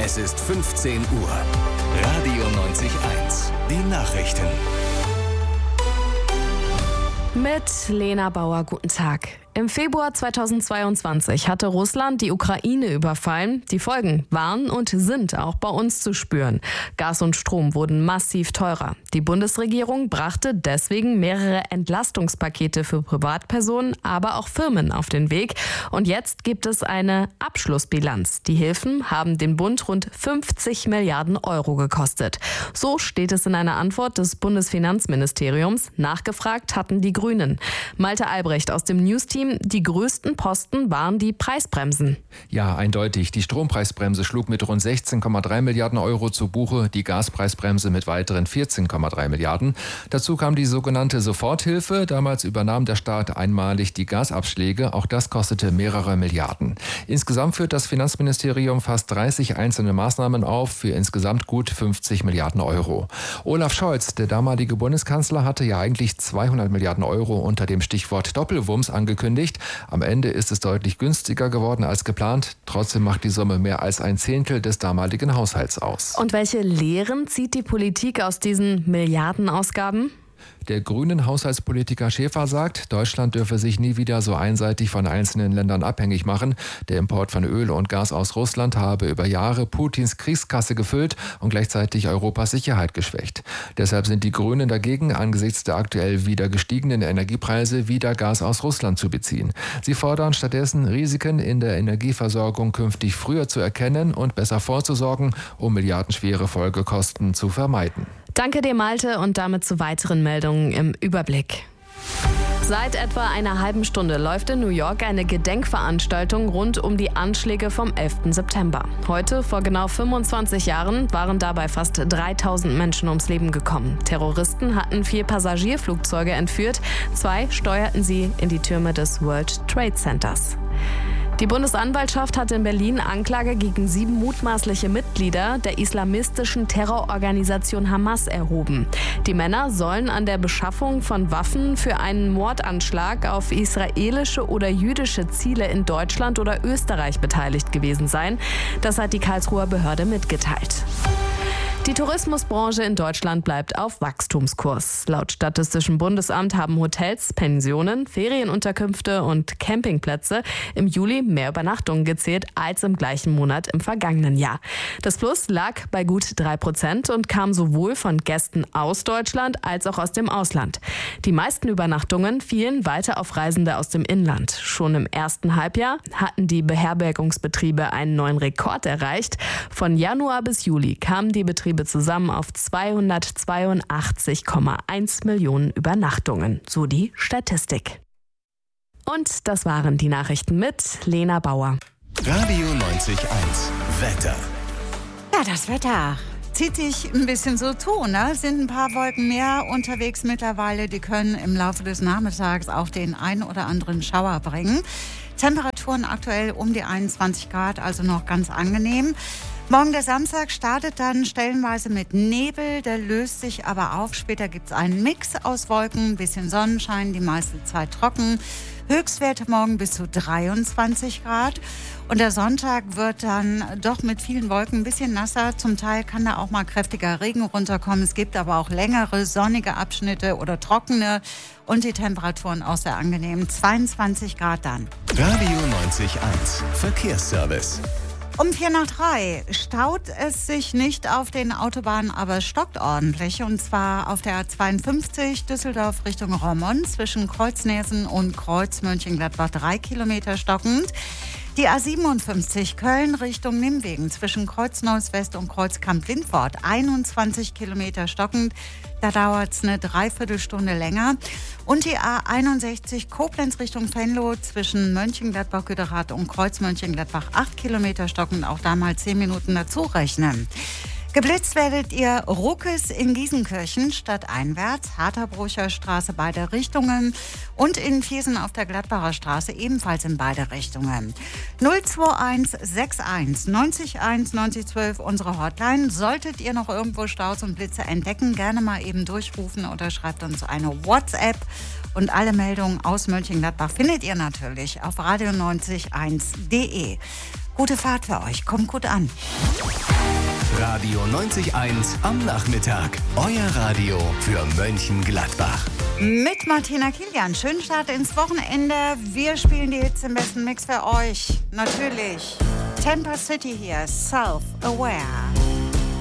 Es ist 15 Uhr. Radio 90.1. Die Nachrichten. Mit Lena Bauer, guten Tag. Im Februar 2022 hatte Russland die Ukraine überfallen. Die Folgen waren und sind auch bei uns zu spüren. Gas und Strom wurden massiv teurer. Die Bundesregierung brachte deswegen mehrere Entlastungspakete für Privatpersonen, aber auch Firmen auf den Weg. Und jetzt gibt es eine Abschlussbilanz. Die Hilfen haben den Bund rund 50 Milliarden Euro gekostet. So steht es in einer Antwort des Bundesfinanzministeriums. Nachgefragt hatten die Grünen. Malte Albrecht aus dem Newsteam. Die größten Posten waren die Preisbremsen. Ja, eindeutig. Die Strompreisbremse schlug mit rund 16,3 Milliarden Euro zu Buche, die Gaspreisbremse mit weiteren 14,3 Milliarden. Dazu kam die sogenannte Soforthilfe. Damals übernahm der Staat einmalig die Gasabschläge. Auch das kostete mehrere Milliarden. Insgesamt führt das Finanzministerium fast 30 einzelne Maßnahmen auf für insgesamt gut 50 Milliarden Euro. Olaf Scholz, der damalige Bundeskanzler, hatte ja eigentlich 200 Milliarden Euro unter dem Stichwort Doppelwumms angekündigt. Am Ende ist es deutlich günstiger geworden als geplant. Trotzdem macht die Summe mehr als ein Zehntel des damaligen Haushalts aus. Und welche Lehren zieht die Politik aus diesen Milliardenausgaben? Der grünen Haushaltspolitiker Schäfer sagt, Deutschland dürfe sich nie wieder so einseitig von einzelnen Ländern abhängig machen. Der Import von Öl und Gas aus Russland habe über Jahre Putins Kriegskasse gefüllt und gleichzeitig Europas Sicherheit geschwächt. Deshalb sind die Grünen dagegen, angesichts der aktuell wieder gestiegenen Energiepreise wieder Gas aus Russland zu beziehen. Sie fordern stattdessen, Risiken in der Energieversorgung künftig früher zu erkennen und besser vorzusorgen, um milliardenschwere Folgekosten zu vermeiden. Danke dir, Malte, und damit zu weiteren Meldungen im Überblick. Seit etwa einer halben Stunde läuft in New York eine Gedenkveranstaltung rund um die Anschläge vom 11. September. Heute, vor genau 25 Jahren, waren dabei fast 3000 Menschen ums Leben gekommen. Terroristen hatten 4 Passagierflugzeuge entführt. 2 steuerten sie in die Türme des World Trade Centers. Die Bundesanwaltschaft hat in Berlin Anklage gegen 7 mutmaßliche Mitglieder der islamistischen Terrororganisation Hamas erhoben. Die Männer sollen an der Beschaffung von Waffen für einen Mordanschlag auf israelische oder jüdische Ziele in Deutschland oder Österreich beteiligt gewesen sein. Das hat die Karlsruher Behörde mitgeteilt. Die Tourismusbranche in Deutschland bleibt auf Wachstumskurs. Laut Statistischem Bundesamt haben Hotels, Pensionen, Ferienunterkünfte und Campingplätze im Juli mehr Übernachtungen gezählt als im gleichen Monat im vergangenen Jahr. Das Plus lag bei gut 3% und kam sowohl von Gästen aus Deutschland als auch aus dem Ausland. Die meisten Übernachtungen fielen weiter auf Reisende aus dem Inland. Schon im ersten Halbjahr hatten die Beherbergungsbetriebe einen neuen Rekord erreicht. Von Januar bis Juli kamen die Betriebe zusammen auf 282,1 Millionen Übernachtungen, so die Statistik. Und das waren die Nachrichten mit Lena Bauer. Radio 90.1. Wetter. Ja, das Wetter zieht sich ein bisschen so zu, ne? Sind ein paar Wolken mehr unterwegs mittlerweile. Die können im Laufe des Nachmittags auch den ein oder anderen Schauer bringen. Temperaturen aktuell um die 21 Grad, also noch ganz angenehm. Morgen der Samstag startet dann stellenweise mit Nebel, der löst sich aber auf. Später gibt es einen Mix aus Wolken, ein bisschen Sonnenschein, die meiste Zeit trocken. Höchstwerte morgen bis zu 23 Grad. Und der Sonntag wird dann doch mit vielen Wolken ein bisschen nasser. Zum Teil kann da auch mal kräftiger Regen runterkommen. Es gibt aber auch längere sonnige Abschnitte oder trockene. Und die Temperaturen auch sehr angenehm. 22 Grad dann. Radio 90.1. Verkehrsservice. Um 2:45 staut es sich nicht auf den Autobahnen, aber es stockt ordentlich. Und zwar auf der A52 Düsseldorf Richtung Roermond zwischen Kreuznesen und Kreuz Mönchengladbach 3 Kilometer stockend. Die A57 Köln Richtung Nimwegen zwischen Kreuz Neuss West und Kreuz Kamp-Lindfort 21 Kilometer stockend. Da dauert es eine Dreiviertelstunde länger. Und die A61 Koblenz Richtung Venlo zwischen Mönchengladbach-Güderath und Kreuz Mönchengladbach 8 Kilometer stockend. Auch da mal 10 Minuten dazu rechnen. Geblitzt werdet ihr Ruckes in Gießenkirchen stadteinwärts, Harterbrucher Straße beide Richtungen und in Viersen auf der Gladbacher Straße ebenfalls in beide Richtungen. 02161 90 1 90 12 unsere Hotline. Solltet ihr noch irgendwo Staus und Blitze entdecken, gerne mal eben durchrufen oder schreibt uns eine WhatsApp. Und alle Meldungen aus Mönchengladbach findet ihr natürlich auf radio901.de. Gute Fahrt für euch, kommt gut an. Radio 90.1 am Nachmittag. Euer Radio für Mönchengladbach. Mit Martina Kilian. Schönen Start ins Wochenende. Wir spielen die Hits im besten Mix für euch. Natürlich. Tampa City hier. Self-Aware.